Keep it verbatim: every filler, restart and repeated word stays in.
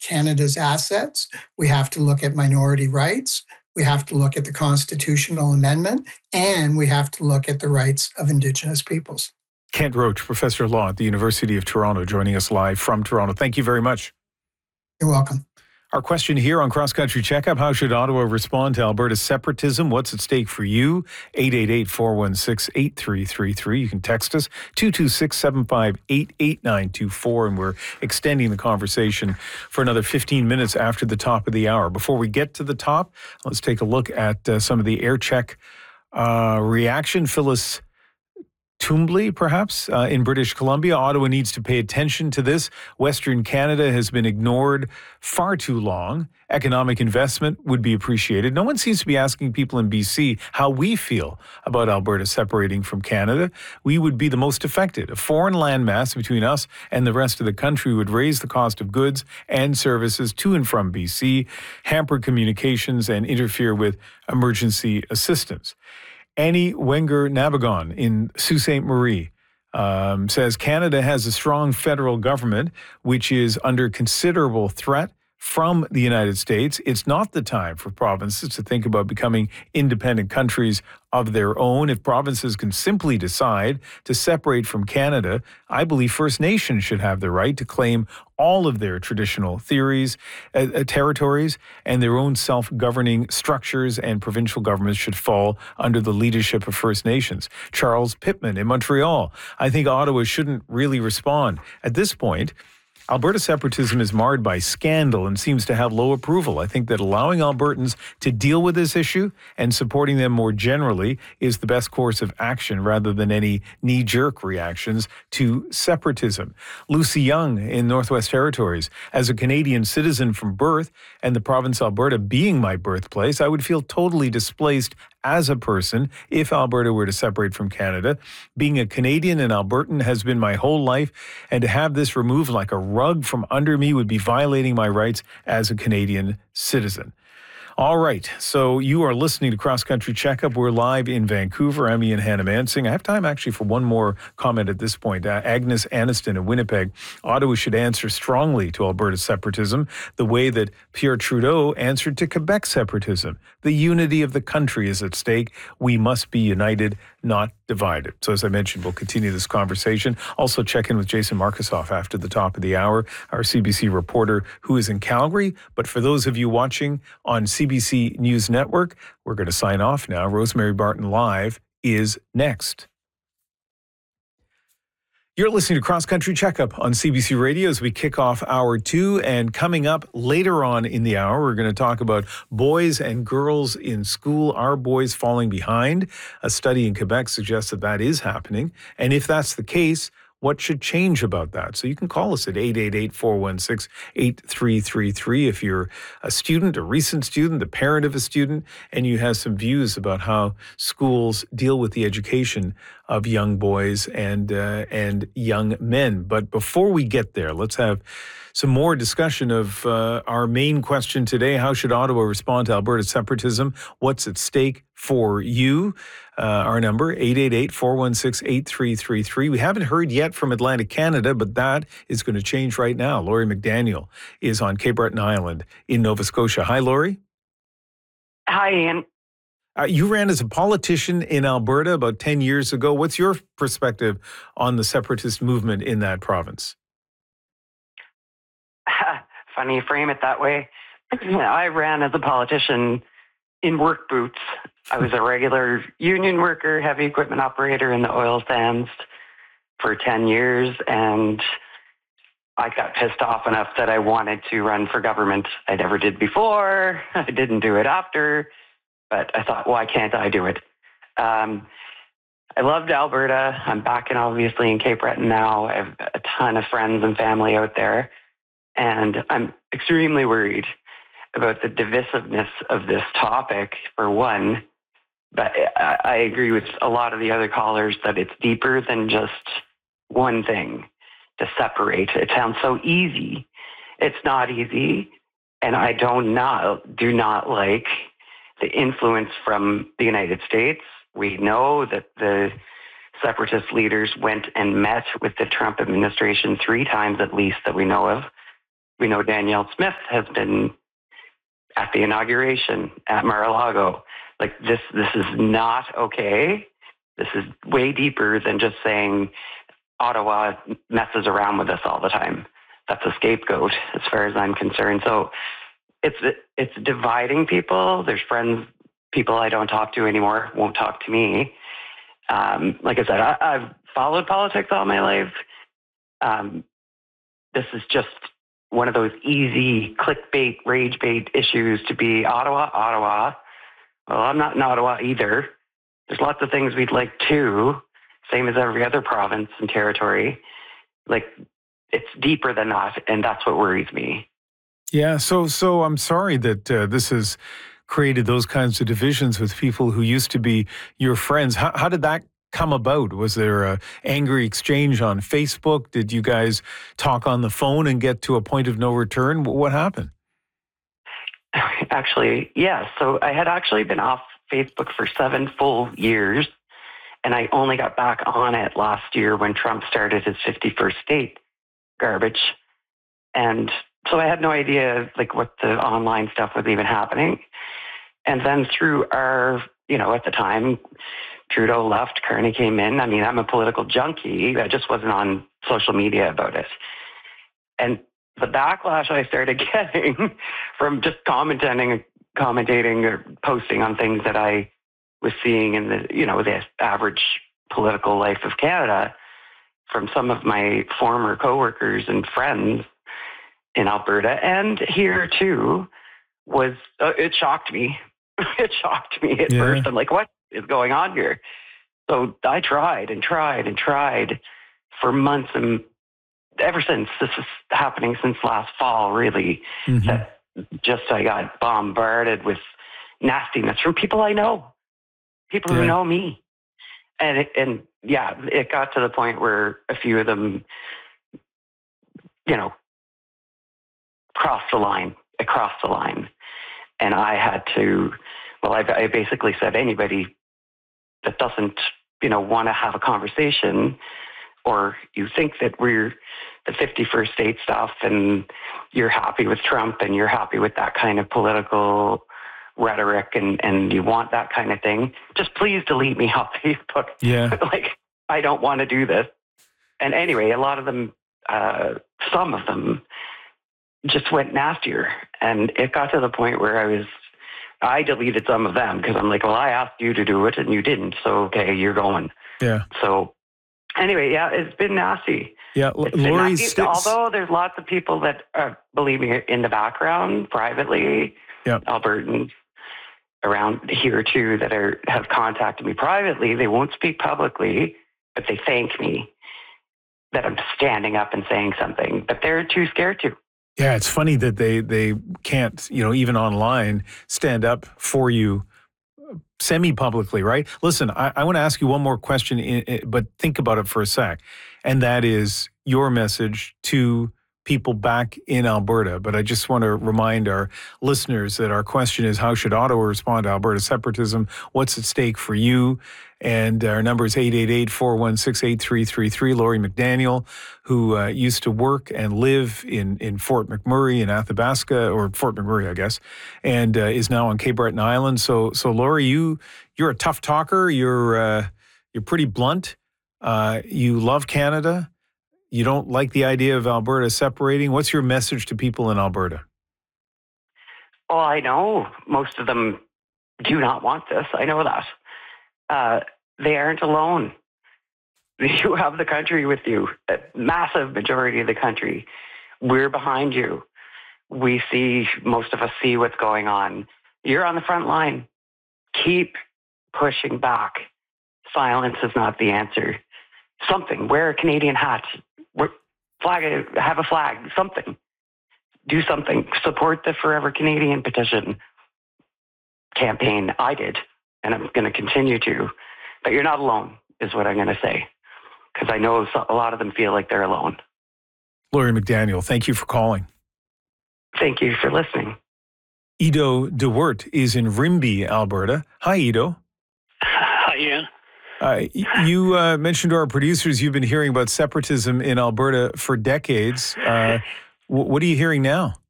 Canada's assets. We have to look at minority rights. We have to look at the constitutional amendment, and we have to look at the rights of Indigenous peoples. Kent Roach, Professor of Law at the University of Toronto, joining us live from Toronto. Thank you very much. You're welcome. Our question here on Cross Country Checkup: how should Ottawa respond to Alberta's separatism? What's at stake for you? eight eight eight, four one six, eight three three three. You can text us two two six, seven five eight, eight nine two four, and we're extending the conversation for another fifteen minutes after the top of the hour. Before we get to the top, let's take a look at uh, some of the air check uh, reaction. Phyllis Tumbley, perhaps, uh, in British Columbia. Ottawa needs to pay attention to this. Western Canada has been ignored far too long. Economic investment would be appreciated. No one seems to be asking people in B C how we feel about Alberta separating from Canada. We would be the most affected. A foreign landmass between us and the rest of the country would raise the cost of goods and services to and from B C, hamper communications, and interfere with emergency assistance. Annie Wenger-Nabagon in Sault Ste. Marie um, says Canada has a strong federal government which is under considerable threat from the United States. It's not the time for provinces to think about becoming independent countries of their own. If provinces can simply decide to separate from Canada, I believe First Nations should have the right to claim all of their traditional theories, uh, uh, territories, and their own self-governing structures, and provincial governments should fall under the leadership of First Nations. Charles Pittman in Montreal: I think Ottawa shouldn't really respond. At this point, Alberta separatism is marred by scandal and seems to have low approval. I think that allowing Albertans to deal with this issue and supporting them more generally is the best course of action rather than any knee-jerk reactions to separatism. Lucy Young in Northwest Territories: as a Canadian citizen from birth and the province Alberta being my birthplace, I would feel totally displaced as a person if Alberta were to separate from Canada. Being a Canadian and Albertan has been my whole life, and to have this removed like a rug from under me would be violating my rights as a Canadian citizen. All right, so you are listening to Cross Country Checkup. We're live in Vancouver. I'm Ian Hannah-Mansing. I have time actually for one more comment at this point. Uh, Agnes Aniston in Winnipeg: Ottawa should answer strongly to Alberta's separatism the way that Pierre Trudeau answered to Quebec separatism. The unity of the country is at stake. We must be united, not divided. So as I mentioned, we'll continue this conversation. Also check in with Jason Markusoff after the top of the hour, our C B C reporter who is in Calgary. But for those of you watching on C B C News Network, we're going to sign off now. Rosemary Barton Live is next. You're listening to Cross Country Checkup on C B C Radio as we kick off hour two. And coming up later on in the hour, we're going to talk about boys and girls in school. Are boys falling behind? A study in Quebec suggests that that is happening. And if that's the case, what should change about that? So you can call us at eight eight eight, four one six, eight three three three if you're a student, a recent student, the parent of a student, and you have some views about how schools deal with the education of young boys and uh, and young men. But before we get there, let's have some more discussion of uh, our main question today: how should Ottawa respond to Alberta separatism? What's at stake for you? Uh, our number, eight eight eight, four one six, eight three three three. We haven't heard yet from Atlantic Canada, but that is going to change right now. Laurie McDaniel is on Cape Breton Island in Nova Scotia. Hi, Laurie. Hi, Ian. Uh, you ran as a politician in Alberta about ten years ago. What's your perspective on the separatist movement in that province? Funny you frame it that way. I ran as a politician in work boots. I was a regular union worker, heavy equipment operator in the oil sands for ten years, and I got pissed off enough that I wanted to run for government. I never did before. I didn't do it after, but I thought, why can't I do it? Um, I loved Alberta. I'm back in, obviously, in Cape Breton now. I have a ton of friends and family out there, and I'm extremely worried about the divisiveness of this topic, for one. But I, I agree with a lot of the other callers that it's deeper than just one thing to separate. It sounds so easy. It's not easy. And I don't not, do not like the influence from the United States. We know that the separatist leaders went and met with the Trump administration three times at least that we know of. We know Danielle Smith has been at the inauguration at Mar-a-Lago. Like this, this is not okay. This is way deeper than just saying Ottawa messes around with us all the time. That's a scapegoat as far as I'm concerned. So it's it's dividing people. There's friends, people I don't talk to anymore, won't talk to me. Um, like I said, I, I've followed politics all my life. Um, this is just one of those easy clickbait, rage bait issues to be Ottawa, Ottawa. Well, I'm not in Ottawa either. There's lots of things we'd like too, same as every other province and territory. Like, it's deeper than that, and that's what worries me. Yeah, so so I'm sorry that uh, this has created those kinds of divisions with people who used to be your friends. How, how did that come about? Was there a angry exchange on Facebook? Did you guys talk on the phone and get to a point of no return? What happened? Actually, yeah. So I had actually been off Facebook for seven full years, and I only got back on it last year when Trump started his fifty-first state garbage. And so I had no idea like what the online stuff was even happening. And then through our, you know, at the time, Trudeau left, Carney came in. I mean, I'm a political junkie. I just wasn't on social media about it. And the backlash I started getting from just commenting, commentating or posting on things that I was seeing in the, you know, the average political life of Canada from some of my former coworkers and friends in Alberta and here too was, uh, it shocked me. It shocked me at Yeah. first. I'm like, what is going on here? So I tried and tried and tried for months, and ever since, this is happening since last fall, really, Mm-hmm. that just I got bombarded with nastiness from people I know, people Yeah. who know me. And, it, and yeah, it got to the point where a few of them, you know, crossed the line, across the line. And I had to, well, I, I basically said anybody that doesn't, you know, want to have a conversation, or you think that we're the fifty-first state stuff and you're happy with Trump and you're happy with that kind of political rhetoric and, and you want that kind of thing, just please delete me off Facebook. Yeah. Like, I don't want to do this. And anyway, a lot of them, uh, some of them just went nastier. And it got to the point where I was, I deleted some of them because I'm like, well, I asked you to do it and you didn't. So, okay, you're going. Yeah. So anyway, yeah, it's been nasty. Yeah. L- It's been Lori nasty. Sticks. Although there's lots of people that are believing it in the background privately, Yeah. Albertans around here too that are have contacted me privately. They won't speak publicly, but they thank me that I'm standing up and saying something, but they're too scared to. Yeah, it's funny that they they can't, you know, even online, stand up for you semi-publicly, right? Listen, I, I want to ask you one more question, in, in, but think about it for a sec. And that is your message to people back in Alberta. But I just want to remind our listeners that our question is, how should Ottawa respond to Alberta separatism? What's at stake for you? And our number is eight eight eight, four one six, eight three three three. Lori McDaniel, who uh, used to work and live in, in Fort McMurray in Athabasca, or Fort McMurray, I guess, and uh, is now on Cape Breton Island. So, so Lori, you you're a tough talker. You're uh, you're pretty blunt. Uh, you love Canada. You don't like the idea of Alberta separating. What's your message to people in Alberta? Well, I know most of them do not want this. I know that. Uh, they aren't alone. You have the country with you, a massive majority of the country. We're behind you. We see, most of us see what's going on. You're on the front line. Keep pushing back. Silence is not the answer. Something. Wear a Canadian hat. Wear, flag. Have a flag. Something. Do something. Support the Forever Canadian petition campaign. I did, and I'm going to continue to. But you're not alone, is what I'm going to say, because I know a lot of them feel like they're alone. Lori McDaniel, thank you for calling. Thank you for listening. Ido DeWert is in Rimbey, Alberta. Hi, Ido. Hi, Ian. Uh, you uh, mentioned to our producers you've been hearing about separatism in Alberta for decades. Uh, W- what are you hearing now?